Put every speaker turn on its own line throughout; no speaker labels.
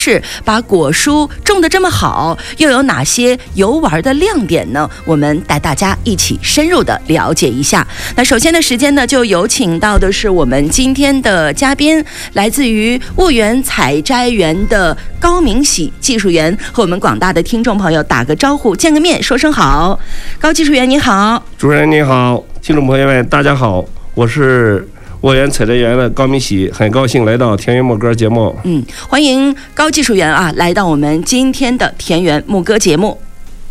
是把果蔬种得这么好，又有哪些游玩的亮点呢？我们带大家一起深入的了解一下。那首先的时间呢，就有请到的是我们今天的嘉宾，来自于婺源采摘园的高明喜技术员，和我们广大的听众朋友打个招呼，见个面，说声好。高技术员您好。
主任您好，听众朋友们大家好，我是婺源采摘园的高明喜，很高兴来到田园牧歌节目。
欢迎高技术员啊，来到我们今天的田园牧歌节目。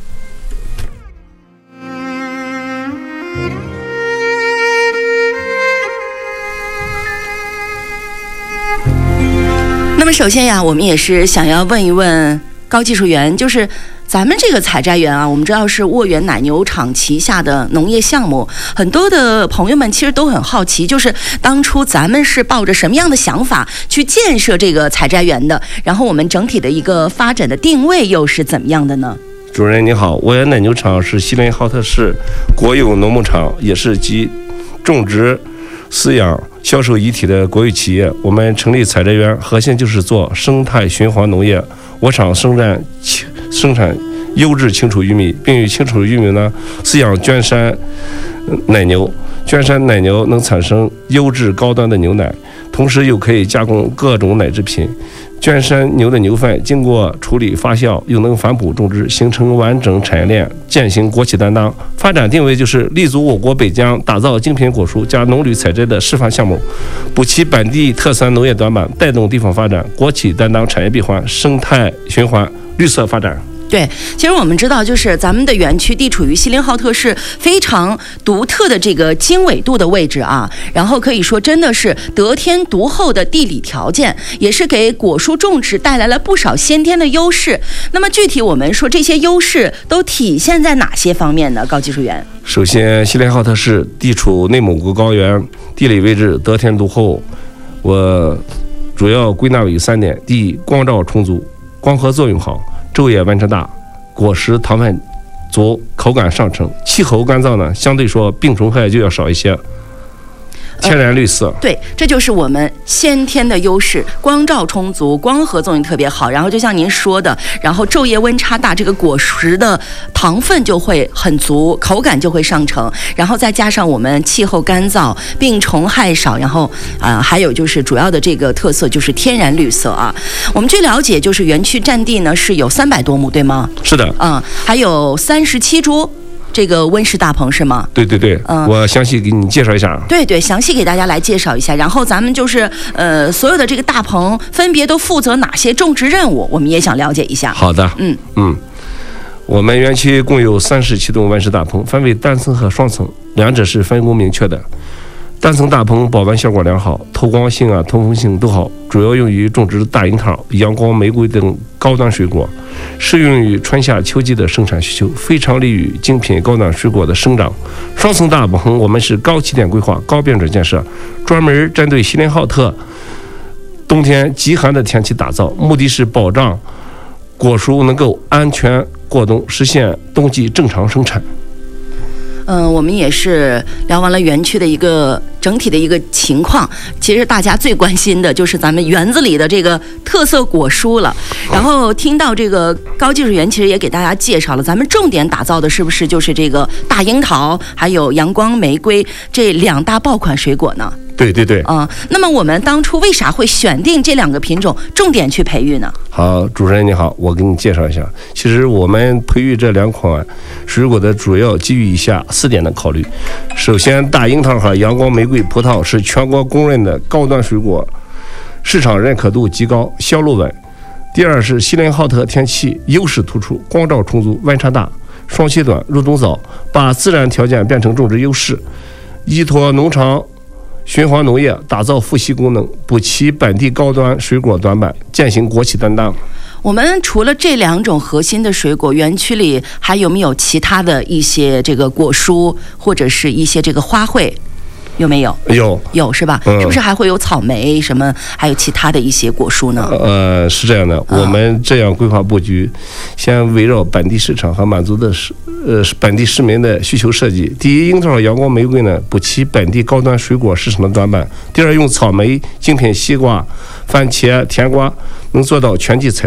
那么首先呀，我们也是想要问一问高技术员，就是咱们这个采摘园啊，我们知道是婺源奶牛场旗下的农业项目，很多的朋友们其实都很好奇，就是当初咱们是抱着什么样的想法去建设这个采摘园的，然后我们整体的一个发展的定位又是怎么样的呢？
主任你好，婺源奶牛场是锡林浩特市国有农牧场，也是集种植、饲养、销售一体的国有企业。我们成立采摘园，核心就是做生态循环农业。我厂生产优质清楚玉米，并与清楚玉米呢饲养娟山奶牛。娟山奶牛能产生优质高端的牛奶，同时又可以加工各种奶制品。娟山牛的牛粪经过处理发酵，又能反哺种植，形成完整产业链，践行国企担当。发展定位就是立足我国北疆，打造精品果蔬加农旅采摘的示范项目，补齐本地特産农业短板，带动地方发展，国企担当，产业闭环，生态循环，绿色发展。
对，其实我们知道，就是咱们的园区地处于锡林浩特市非常独特的这个经纬度的位置啊，然后可以说真的是得天独厚的地理条件，也是给果蔬种植带来了不少先天的优势。那么具体我们说这些优势都体现在哪些方面呢？高技术员。
首先，锡林浩特市地处内蒙古高原，地理位置得天独厚，我主要归纳为3点：第一，光照充足，光合作用好，昼夜温差大，果实糖分足，口感上乘。气候干燥呢，相对说病虫害就要少一些。天然绿色，
对，这就是我们先天的优势，光照充足，光合作用特别好，然后就像您说的，然后昼夜温差大，这个果实的糖分就会很足，口感就会上乘，然后再加上我们气候干燥，病虫害少，然后还有就是主要的这个特色就是天然绿色啊。我们据了解，就是园区占地呢是有300多亩，对吗？
是的。
还有37株这个温室大棚是吗？
对，我详细给你介绍一下。
对，详细给大家来介绍一下。然后咱们就是所有的这个大棚分别都负责哪些种植任务，我们也想了解一下。
好的，我们园区共有37栋温室大棚，分为单层和双层，两者是分工明确的。单层大棚保温效果良好，透光性通风性都好，主要用于种植大樱桃、阳光玫瑰等高端水果，适用于春夏秋季的生产需求，非常利于精品高端水果的生长。双层大棚我们是高起点规划、高标准建设，专门针对锡林浩特冬天极寒的天气打造，目的是保障果蔬能够安全过冬，实现冬季正常生产。
我们也是聊完了园区的一个整体的一个情况，其实大家最关心的就是咱们园子里的这个特色果蔬了。然后听到这个高技术员其实也给大家介绍了，咱们重点打造的是不是就是这个大樱桃还有阳光玫瑰这2大爆款水果呢？
对。
那么我们当初为啥会选定这2个品种重点去培育呢？
好，主持人你好，我给你介绍一下。其实我们培育这2款水果的主要基于以下4点的考虑。首先，大樱桃和阳光玫瑰葡萄是全国公认的高端水果，市场认可度极高，销路稳。第二是锡林浩特天气优势突出，光照充足，温差大，霜期短，入冬早，把自然条件变成种植优势，依托农场循环农业，打造富硒功能，补齐本地高端水果短板，践行国企担当。
我们除了这2种核心的水果，园区里还有没有其他的一些这个果蔬或者是一些这个花卉？有没有？有是吧？是不是还会有草莓什么，还有其他的一些果蔬呢？
是这样的，我们这样规划布局，先围绕本地市场和满足的本地市民的需求设计。第一，樱桃、阳光玫瑰呢，补齐本地高端水果市场的短板；第二，用草莓、精品西瓜、番茄、甜瓜，能做到全季采